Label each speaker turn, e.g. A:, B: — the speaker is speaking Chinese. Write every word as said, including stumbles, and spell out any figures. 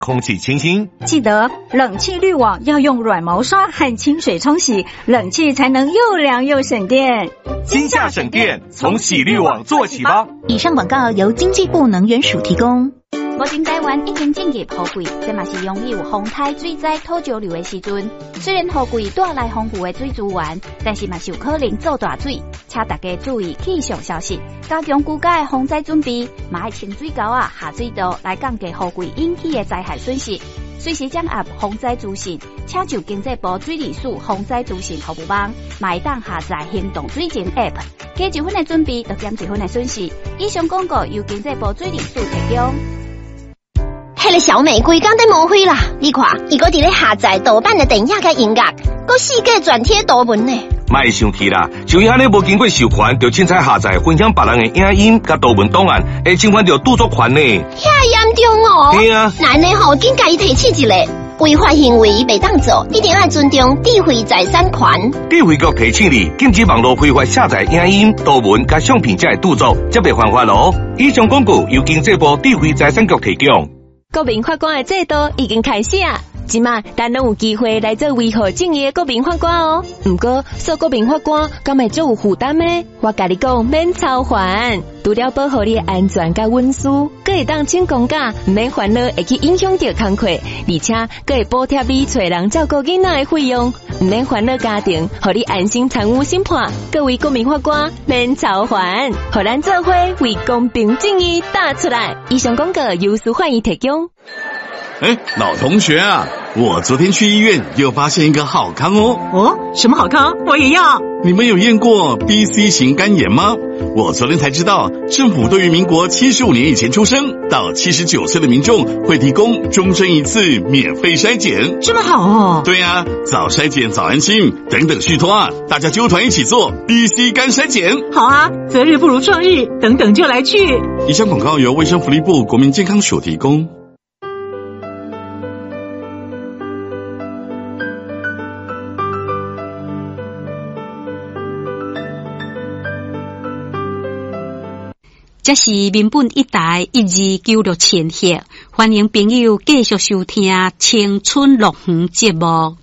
A: 空气清新。
B: 记得冷气滤网要用软毛刷和清水冲洗，冷气才能又凉又省电。
A: 今夏省电，从洗滤网做起吧。
C: 以上广告由经济部能源署提供。
D: 目前台湾已经进入雨季，这嘛是拥有风台、水灾、土石流的时阵。虽然雨季带来丰富的水资源，但是嘛是有可能造大水，请大家注意气象消息，加强居家的防灾准备，嘛要清水沟啊、下水道来降低雨季引起的灾害损失。随时掌握防灾资讯，请就经济部水利署防灾资讯服务网，买当下载行动水情 App， 加一分的准备，就减一分的损失。以上广告由经济部水利署提供。
E: 迄个小美规工在抹灰啦！你看，伊个伫咧下载盗版的电影甲音乐，佮四界转贴图文呢。
A: 莫生气啦，像伊安尼无经过授权，就凊彩下载分享别人的影音甲图文档案，会侵犯到著作权呢。
E: 遐严重哦！
A: 对啊，
E: 那呢吼，紧甲伊提起一个违法行为袂当做，一定要尊重智慧财产权。
A: 智慧局提醒你，禁止网络非法下载影音、图文甲相片才会著作，则袂犯法咯。以上广告由经济部智慧财产局提供。
F: 国民法官的制度已经开始啊！即马咱拢有机会来做维护正义的国民法官哦。不过，做国民法官敢会做有负担呢？我甲你讲，免操烦，除了保护你的安全甲隐私，佫会当请公假，唔免烦恼会去影响到工课，而且佫会补贴你找人照顾囡仔的费用，唔免烦恼家庭，互你安心参与审判。各位国民法官，免操烦，互咱做伙为公平正义打出来。以上广告由司法院提供。
G: 哎，老同学啊，我昨天去医院又发现一个好康哦。
H: 哦，什么好康？我也要。
G: 你们有验过 B C 型肝炎吗？我昨天才知道，政府对于民国七十五年以前出生到七十九岁的民众会提供终身一次免费筛检。
H: 这么好哦。
G: 对啊，早筛检早安心，等等续托啊，大家纠团一起做 B C 肝筛检。
H: 好啊，择日不如撞日，等等就来去。
G: 以上广告由卫生福利部国民健康署提供。
B: 这是民本一台一二九六千赫，欢迎朋友继续收听青春乐园节目。